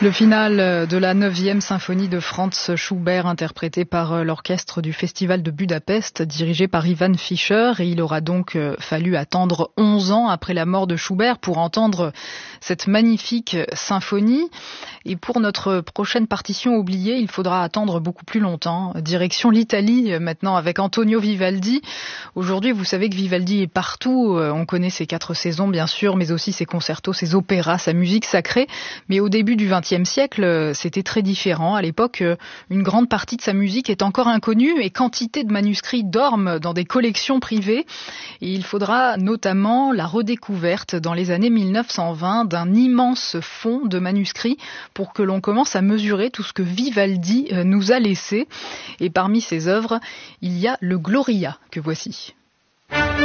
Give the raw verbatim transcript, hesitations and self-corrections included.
Le final de la neuvième symphonie de Franz Schubert, interprétée par l'orchestre du Festival de Budapest, dirigé par Ivan Fischer. Et il aura donc fallu attendre onze ans après la mort de Schubert pour entendre cette magnifique symphonie. Et pour notre prochaine partition oubliée, il faudra attendre beaucoup plus longtemps. Direction l'Italie maintenant avec Antonio Vivaldi. Aujourd'hui, vous savez que Vivaldi est partout. On connaît ses quatre saisons, bien sûr, mais aussi ses concertos, ses opéras, sa musique sacrée. Mais au début du vingtième siècle, c'était très différent. À l'époque, une grande partie de sa musique est encore inconnue et quantité de manuscrits dorment dans des collections privées. Et il faudra notamment la redécouverte dans les années mille neuf cent vingt d'un immense fonds de manuscrits pour que l'on commence à mesurer tout ce que Vivaldi nous a laissé. Et parmi ses œuvres, il y a le Gloria que voici.